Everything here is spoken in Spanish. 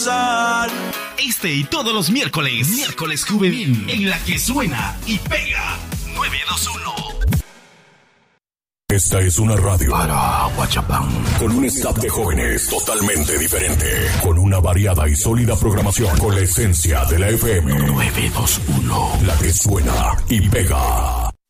Este y todos los miércoles juvenil, en la que suena y pega 921. Esta es una radio para Huachapán, con un staff de jóvenes totalmente diferente, con una variada y sólida programación, con la esencia de la FM 921, la que suena y pega.